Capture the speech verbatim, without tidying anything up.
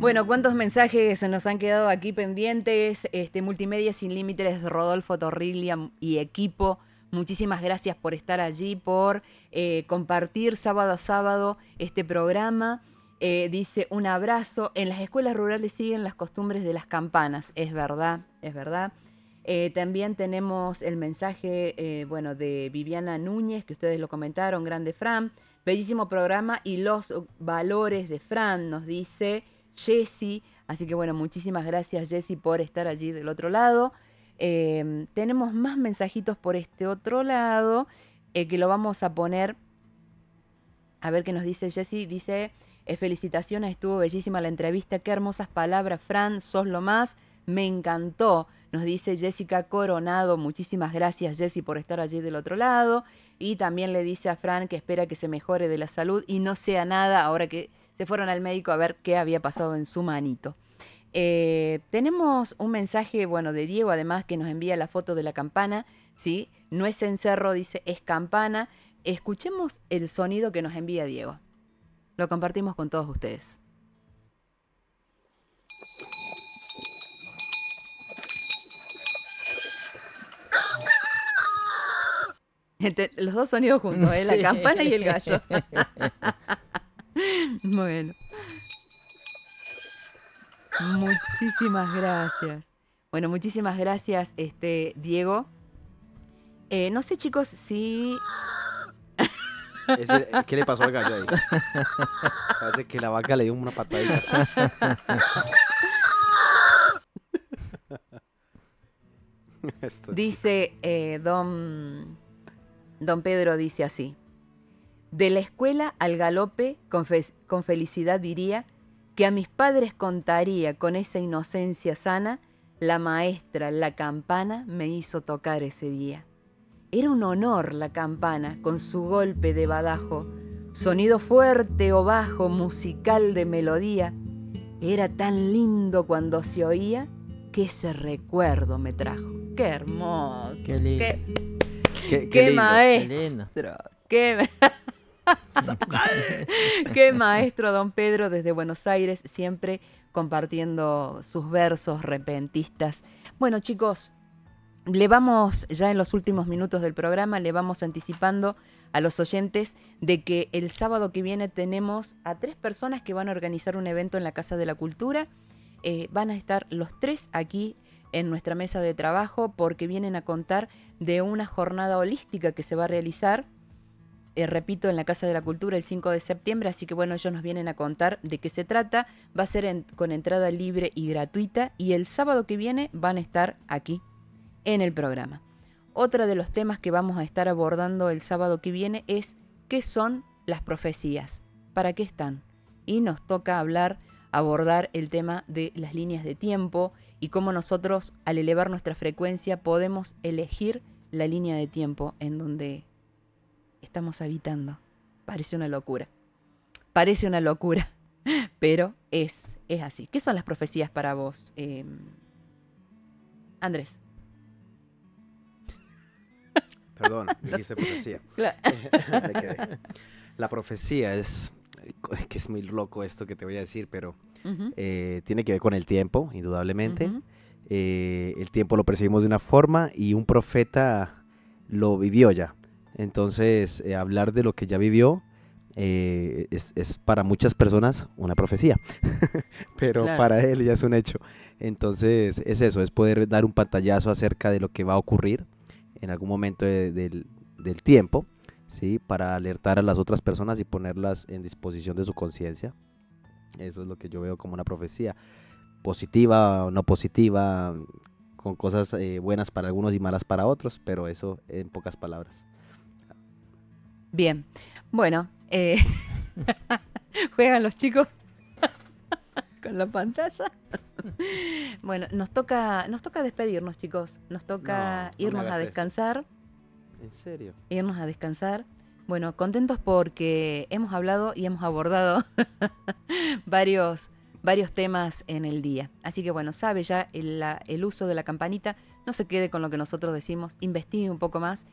Bueno, ¿cuántos mensajes nos han quedado aquí pendientes? Este, Multimedia Sin Límites, Rodolfo Torriglia y equipo. Muchísimas gracias por estar allí, por eh, compartir sábado a sábado este programa. Eh, dice, un abrazo. En las escuelas rurales siguen las costumbres de las campanas. Es verdad, es verdad. Eh, también tenemos el mensaje eh, bueno, de Viviana Núñez, que ustedes lo comentaron, grande Fran. Bellísimo programa y los valores de Fran, nos dice Jessy. Así que bueno, muchísimas gracias Jessy por estar allí del otro lado. Eh, tenemos más mensajitos por este otro lado, eh, que lo vamos a poner. A ver qué nos dice Jessy. Dice, eh, felicitaciones, estuvo bellísima la entrevista. Qué hermosas palabras, Fran, sos lo más. Me encantó, nos dice Jessica Coronado. Muchísimas gracias Jessy por estar allí del otro lado. Y también le dice a Fran que espera que se mejore de la salud y no sea nada ahora que se fueron al médico a ver qué había pasado en su manito. Eh, tenemos un mensaje, bueno, de Diego, además, que nos envía la foto de la campana, ¿sí? No es cencerro, dice, es campana. Escuchemos el sonido que nos envía Diego. Lo compartimos con todos ustedes. Los dos sonidos juntos, ¿eh? La Sí. campana y el gallo. Bueno. Muchísimas gracias. Bueno, muchísimas gracias, este, Diego. Eh, no sé, chicos, si... Ese, ¿qué le pasó al gallo ahí? Parece que la vaca le dio una patadita. Dice eh, don, don Pedro, dice así. De la escuela al galope, con, fe, con felicidad diría que a mis padres contaría con esa inocencia sana, la maestra, la campana, me hizo tocar ese día. Era un honor la campana, con su golpe de badajo, sonido fuerte o bajo, musical de melodía. Era tan lindo cuando se oía que ese recuerdo me trajo. ¡Qué hermoso! ¡Qué lindo! ¡Qué, qué, qué, qué lindo. maestro! Qué lindo. ¡Qué, qué maestro, don Pedro, desde Buenos Aires, siempre compartiendo sus versos repentistas. Bueno, chicos, le vamos, ya en los últimos minutos del programa, le vamos anticipando a los oyentes de que el sábado que viene tenemos a tres personas que van a organizar un evento en la Casa de la Cultura. Eh, van a estar los tres aquí en nuestra mesa de trabajo porque vienen a contar de una jornada holística que se va a realizar, eh, repito, en la Casa de la Cultura el cinco de septiembre, así que bueno, ellos nos vienen a contar de qué se trata. Va a ser en, con entrada libre y gratuita y el sábado que viene van a estar aquí en el programa. Otro de los temas que vamos a estar abordando el sábado que viene es ¿qué son las profecías? ¿Para qué están? Y nos toca hablar, abordar el tema de las líneas de tiempo y cómo nosotros, al elevar nuestra frecuencia, podemos elegir la línea de tiempo en donde estamos habitando. Parece una locura. Parece una locura, pero es, es así. ¿Qué son las profecías para vos, eh, Andrés? Perdón, dijiste profecía. Claro. Me quedé. La profecía es, que es muy loco esto que te voy a decir, pero uh-huh. eh, tiene que ver con el tiempo, indudablemente. Uh-huh. Eh, el tiempo lo percibimos de una forma y un profeta lo vivió ya. Entonces, eh, hablar de lo que ya vivió eh, es, es para muchas personas una profecía, pero claro. Para él ya es un hecho. Entonces, es eso, es poder dar un pantallazo acerca de lo que va a ocurrir en algún momento de, de, del, del tiempo, ¿sí? Para alertar a las otras personas y ponerlas en disposición de su conciencia. Eso es lo que yo veo como una profecía, positiva o no positiva, con cosas eh, buenas para algunos y malas para otros, pero eso en pocas palabras. Bien, bueno, eh, ¿juegan los chicos con la pantalla? Bueno, nos toca, nos toca despedirnos, chicos. Nos toca no, irnos no a descansar. Esto. ¿En serio? Irnos a descansar. Bueno, contentos porque hemos hablado y hemos abordado varios, varios temas en el día. Así que bueno, sabe ya el, la, el uso de la campanita. No se quede con lo que nosotros decimos. Investigue un poco más